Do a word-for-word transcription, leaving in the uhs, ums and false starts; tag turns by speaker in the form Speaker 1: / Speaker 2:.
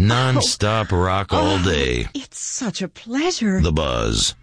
Speaker 1: Non-stop rock all
Speaker 2: Oh,
Speaker 1: day.
Speaker 2: it's such a pleasure.
Speaker 1: The Buzz.